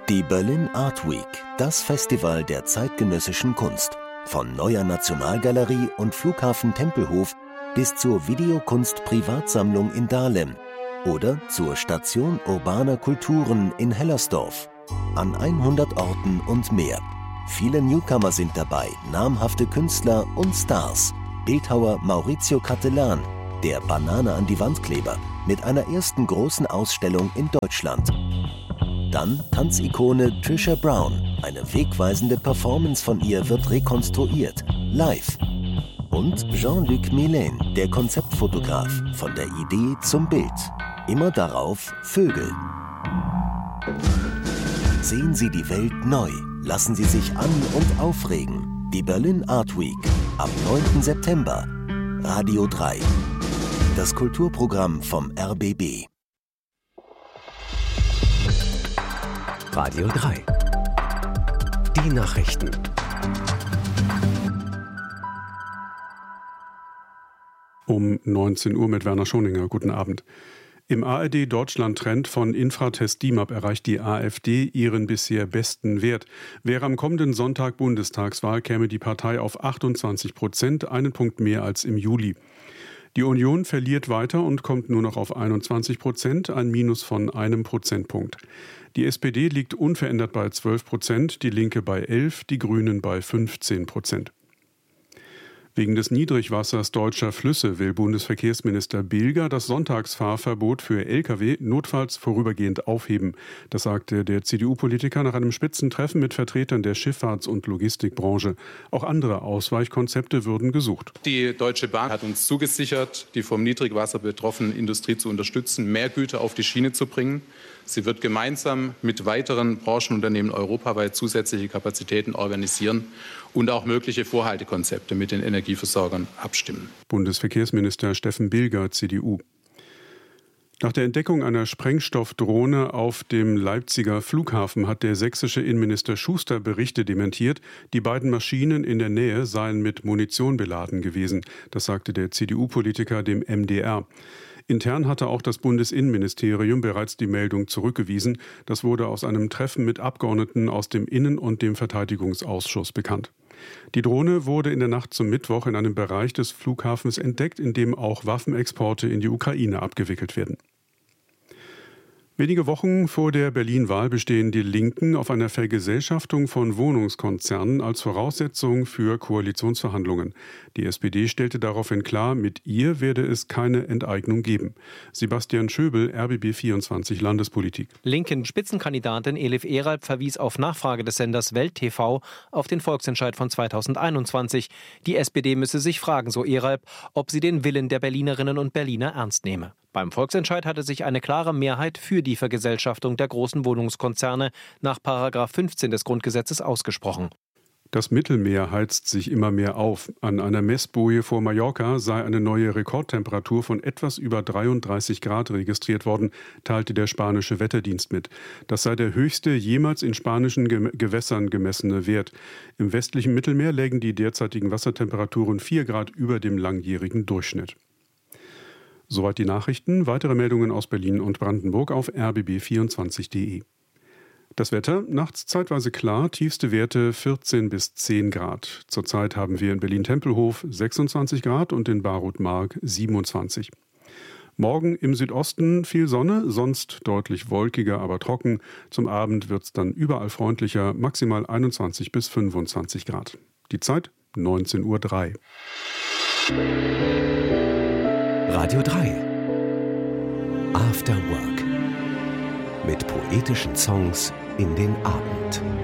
Die Berlin Art Week, das Festival der zeitgenössischen Kunst. Von Neuer Nationalgalerie und Flughafen Tempelhof bis zur Videokunst-Privatsammlung in Dahlem oder zur Station urbaner Kulturen in Hellersdorf. An 100 Orten und mehr. Viele Newcomer sind dabei, namhafte Künstler und Stars. Bildhauer Maurizio Cattelan, der Banane an die Wandkleber, mit einer ersten großen Ausstellung in Deutschland. Dann Tanzikone Trisha Brown. Eine wegweisende Performance von ihr wird rekonstruiert, live. Und Jean-Luc Millen, der Konzeptfotograf, von der Idee zum Bild. Immer darauf Vögel. Sehen Sie die Welt neu. Lassen Sie sich an- und aufregen. Die Berlin Art Week. Am 9. September. Radio 3. Das Kulturprogramm vom RBB. Radio 3. Die Nachrichten. Um 19 Uhr mit Werner Schoninger. Guten Abend. Im ARD-Deutschland-Trend von Infratest DIMAP erreicht die AfD ihren bisher besten Wert. Wäre am kommenden Sonntag Bundestagswahl, käme die Partei auf 28%, einen Punkt mehr als im Juli. Die Union verliert weiter und kommt nur noch auf 21%, ein Minus von einem Prozentpunkt. Die SPD liegt unverändert bei 12%, die Linke bei 11%, die Grünen bei 15%. Wegen des Niedrigwassers deutscher Flüsse will Bundesverkehrsminister Bilger das Sonntagsfahrverbot für Lkw notfalls vorübergehend aufheben. Das sagte der CDU-Politiker nach einem Spitzentreffen mit Vertretern der Schifffahrts- und Logistikbranche. Auch andere Ausweichkonzepte würden gesucht. Die Deutsche Bahn hat uns zugesichert, die vom Niedrigwasser betroffene Industrie zu unterstützen, mehr Güter auf die Schiene zu bringen. Sie wird gemeinsam mit weiteren Branchenunternehmen europaweit zusätzliche Kapazitäten organisieren und auch mögliche Vorhaltekonzepte mit den Energieversorgern abstimmen. Bundesverkehrsminister Steffen Bilger, CDU. Nach der Entdeckung einer Sprengstoffdrohne auf dem Leipziger Flughafen hat der sächsische Innenminister Schuster Berichte dementiert, die beiden Maschinen in der Nähe seien mit Munition beladen gewesen. Das sagte der CDU-Politiker dem MDR. Intern hatte auch das Bundesinnenministerium bereits die Meldung zurückgewiesen. Das wurde aus einem Treffen mit Abgeordneten aus dem Innen- und dem Verteidigungsausschuss bekannt. Die Drohne wurde in der Nacht zum Mittwoch in einem Bereich des Flughafens entdeckt, in dem auch Waffenexporte in die Ukraine abgewickelt werden. Wenige Wochen vor der Berlin-Wahl bestehen die Linken auf einer Vergesellschaftung von Wohnungskonzernen als Voraussetzung für Koalitionsverhandlungen. Die SPD stellte daraufhin klar, mit ihr werde es keine Enteignung geben. Sebastian Schöbel, RBB 24 Landespolitik. Linken Spitzenkandidatin Elif Eralp verwies auf Nachfrage des Senders Welt TV auf den Volksentscheid von 2021. Die SPD müsse sich fragen, so Eralp, ob sie den Willen der Berlinerinnen und Berliner ernst nehme. Beim Volksentscheid hatte sich eine klare Mehrheit für die Vergesellschaftung der großen Wohnungskonzerne nach § 15 des Grundgesetzes ausgesprochen. Das Mittelmeer heizt sich immer mehr auf. An einer Messboje vor Mallorca sei eine neue Rekordtemperatur von etwas über 33 Grad registriert worden, teilte der spanische Wetterdienst mit. Das sei der höchste jemals in spanischen Gewässern gemessene Wert. Im westlichen Mittelmeer lägen die derzeitigen Wassertemperaturen 4 Grad über dem langjährigen Durchschnitt. Soweit die Nachrichten. Weitere Meldungen aus Berlin und Brandenburg auf rbb24.de. Das Wetter, nachts zeitweise klar, tiefste Werte 14 bis 10 Grad. Zurzeit haben wir in Berlin-Tempelhof 26 Grad und in Baruth-Mark 27. Morgen im Südosten viel Sonne, sonst deutlich wolkiger, aber trocken. Zum Abend wird es dann überall freundlicher, maximal 21 bis 25 Grad. Die Zeit 19:03 Uhr. Radio 3. After Work. Mit poetischen Songs in den Abend.